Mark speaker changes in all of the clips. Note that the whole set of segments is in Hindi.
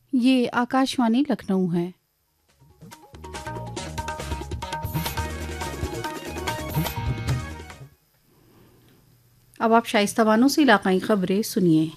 Speaker 1: ये आकाशवाणी लखनऊ है। अब आप शाइस्ता बानो से इलाकाई खबरें सुनिए।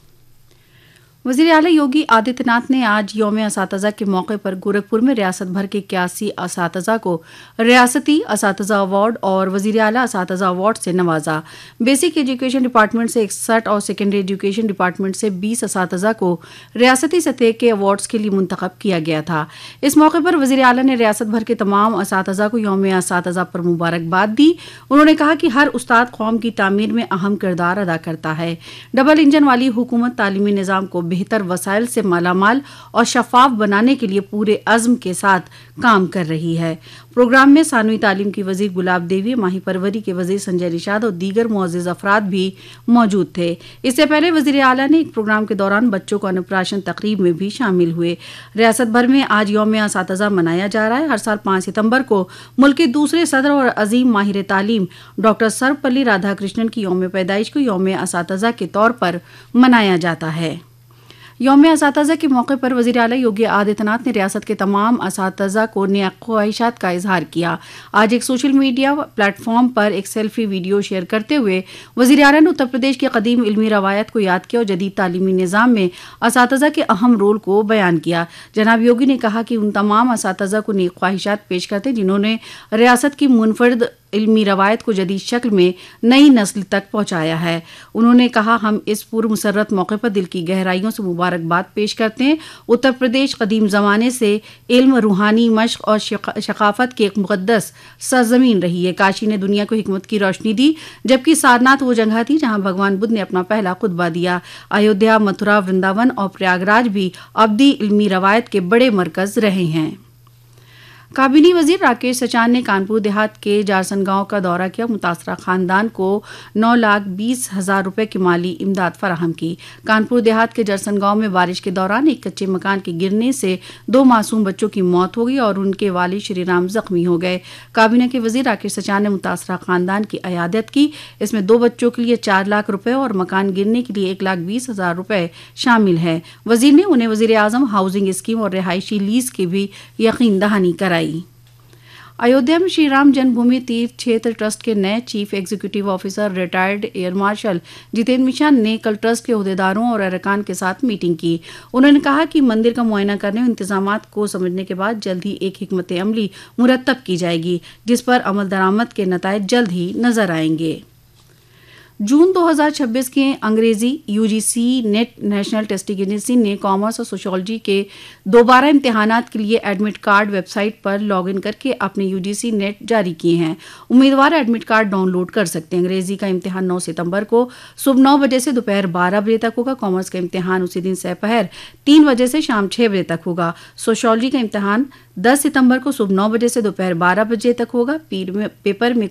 Speaker 1: वज़ीर आला योगी आदित्यनाथ ने आज यौम असातिज़ा के मौके पर गोरखपुर में रियासत भर के 81 असातिज़ा को रियासती असातिज़ा अवार्ड और वज़ीर आला असातिज़ा अवार्ड से नवाजा। बेसिक एजुकेशन डिपार्टमेंट से 61 और सेकेंडरी एजुकेशन डिपार्टमेंट से 20 असातिज़ा को रियासती सतह के अवार्ड्स के लिए मुंतखब किया गया था। इस मौके पर वज़ीर आला ने रियासत भर के तमाम असातिज़ा को यौम असातिज़ा पर मुबारकबाद दी। उन्होंने कहा कि हर उस्ताद कौम की तामीर में अहम किरदार अदा करता है। डबल इंजन वाली हुकूमत तालीमी निज़ाम को बेहतर वसाइल से मालामाल और शफाफ बनाने के लिए पूरे अज़्म के साथ काम कर रही है। प्रोग्राम में सानवी तालीम की वज़ीर गुलाब देवी, माही परवरी के वज़ीर संजय निषाद और दीगर मुअज़्ज़िज़ अफराद भी मौजूद थे। इससे पहले वज़ीर आला ने एक प्रोग्राम के दौरान बच्चों को अन्नप्राशन तकरीब में भी शामिल हुए। रियासत भर में आज यौम असातिज़ा मनाया जा रहा है। हर साल 5 सितंबर को मुल्क के दूसरे सदर और अजीम माहिर तालीम डॉक्टर सर्वपल्ली राधाकृष्णन की यौम पैदाइश को यौम असातिज़ा के तौर पर मनाया जाता है। यौम असातिज़ा के मौके पर वज़ीर आला योगी आदित्यनाथ ने रियासत के तमाम असातिज़ा को नेक ख्वाहिशात का इजहार किया। आज एक सोशल मीडिया प्लेटफॉर्म पर एक सेल्फी वीडियो शेयर करते हुए वज़ीर आला ने उत्तर प्रदेश की कदीम इल्मी रवायत को याद किया और जदीद तालीमी निज़ाम में असातिज़ा के अहम रोल को बयान किया। जनाब योगी ने कहा कि उन तमाम असातिज़ा को नेक ख्वाहिशात पेश करते जिन्होंने रियासत की मुनफरिद इल्मी रवायत को जदीद शक्ल में नई नस्ल तक पहुंचाया है। उन्होंने कहा, हम इस पूर्व मुसर्रत मौके पर दिल की गहराइयों से मुबारकबाद पेश करते हैं। उत्तर प्रदेश कदीम ज़माने से इल्म, रूहानी मश्क और शकाफत की एक मुक़द्दस सरज़मीन रही है। काशी ने दुनिया को हिकमत की रोशनी दी, जबकि सारनाथ वो जगह थी जहां भगवान बुद्ध ने अपना पहला खुतबा दिया। अयोध्या, मथुरा, वृंदावन और प्रयागराज भी अब्दी इल्मी रवायत के बड़े मरकज़ रहे हैं। काबीनी वजीर राकेश सचान ने कानपुर देहात के जारसन गांव का दौरा किया। मुतासरा खानदान को 9,20,000 रुपए की माली इमदाद फराहम की। कानपुर देहात के जारसन गांव में बारिश के दौरान एक कच्चे मकान के गिरने से 2 मासूम बच्चों की मौत हो गई और उनके वालिद श्रीराम जख्मी हो गए। काबीना के वजीर राकेश सचान ने मुतासरा खानदान की अयादत की। इसमें 2 बच्चों के लिए 4 लाख रुपए और मकान गिरने के लिए 1,20,000 रुपए शामिल है। वजीर ने उन्हें वजीर आजम हाउसिंग स्कीम और रिहायशी लीज की भी यकीन दहानी कराई। अयोध्या में श्री राम जन्मभूमि तीर्थ क्षेत्र ट्रस्ट के नए chief executive officer retired air marshal Jitendra Mishra ने कल ट्रस्ट के अहदेदारों और अरकान के साथ मीटिंग की। उन्होंने कहा कि मंदिर का मुआयना करने और इंतजामात को समझने के बाद जल्द ही एक हिकमत अमली मुरतब की जाएगी, जिस पर अमल दरामद के नतायज जल्द ही नजर आएंगे। जून 2026 के अंग्रेजी UGC net national testing agency ने कॉमर्स और सोशियोलॉजी के दोबारा इम्तिहानात के लिए एडमिट कार्ड वेबसाइट पर लॉगिन करके अपने यूजीसी नेट जारी किए हैं। उम्मीदवार एडमिट कार्ड डाउनलोड कर सकते हैं। अंग्रेजी का इम्तिहान 9 सितंबर को सुबह 9 बजे से दोपहर 12 बजे तक होगा। कॉमर्स का इम्तिहान उसी दिन दोपहर 3 बजे से शाम 6 बजे तक होगा। सोशियोलॉजी का इम्तिहान 10 सितंबर को सुबह 9 बजे से दोपहर 12 बजे तक होगा। पेपर में